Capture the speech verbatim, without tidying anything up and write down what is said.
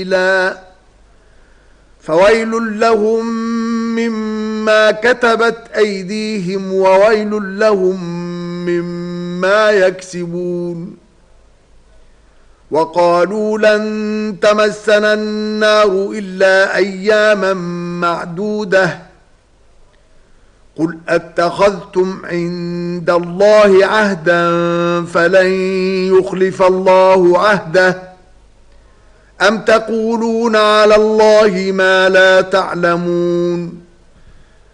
سبيلا فويل لهم مما كتبت أيديهم وويل لهم مما يكسبون. وقالوا لن تمسنا النار إلا أياما معدودة قل أتخذتم عند الله عهدا فلن يخلف الله عهده أم تقولون على الله ما لا تعلمون.